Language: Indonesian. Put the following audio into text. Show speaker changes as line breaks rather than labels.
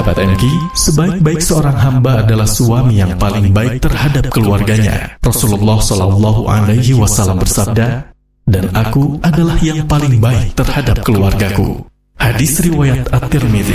sahabat MQ, sebaik-baik seorang hamba adalah suami yang paling baik terhadap keluarganya. Rasulullah SAW bersabda, dan aku adalah yang paling baik terhadap keluargaku. Hadis riwayat At-Tirmidzi.